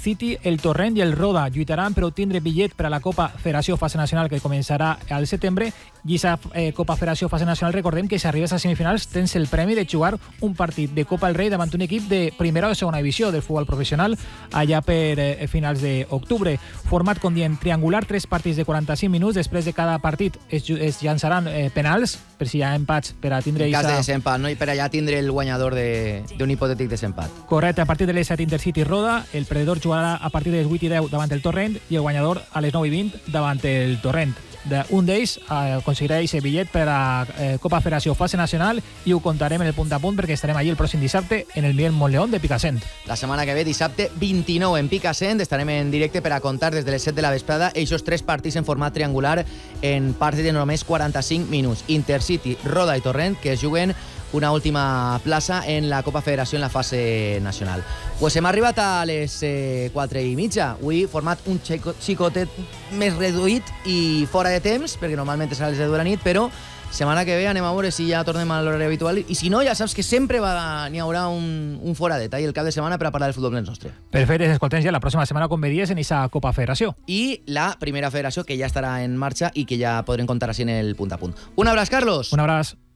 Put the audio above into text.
Intercity, el Torrent i el Roda lluitaran per obtindre bitllet per a la Copa Federació Fase Nacional que començarà al setembre. I aquesta Copa Federació Fase Nacional, recordem que si arribes a semifinals tens el premi de jugar un partit de Copa del Rei davant un equip de primera o segona divisió del futbol professional allà per finals d'octubre. Format, com diem, triangular, 3 partits de 45 minuts. Després de cada partit es llançaran penals per si hi ha empats per a tindre... En cas de desempat, no? I per allà tindre el guanyador d'un hipotètic desempat. Correcte, a partir de les 7 Intercity Roda, el perdedor jugarà a partir de les 8 i 10 davant el Torrent i el guanyador a les 9 i 20 davant el Torrent. Un d'ells aconseguirà aquest bitllet per a Copa Federació Fase Nacional i ho contarem en el punt a punt perquè estarem allí el pròxim dissabte en el Miguel Montleón de Picassent. La setmana que ve, dissabte 29 en Picassent, estarem en directe per a contar des de les 7 de la vesprada aquests 3 partits en format triangular en partits de només 45 minuts. Intercity, Roda i Torrent, que es juguen una última plaça en la Copa Federació en la fase nacional. Pues hem arribat a les 4:30. Avui format un xicotet més reduït i fora de temps, perquè normalment serà a les 10 de la nit, però setmana que ve anem a veure si ja tornem a l'horari habitual i si no, ja saps que sempre n'hi haurà un foradet el cap de setmana per a parlar del futbol nostre. Perfecte, ens escoltem ja la pròxima setmana com veies en aquesta Copa Federació. I la primera federació que ja estarà en marxa i que ja podrem contar així en el punt a punt. Un abraç, Carlos. Un abraç.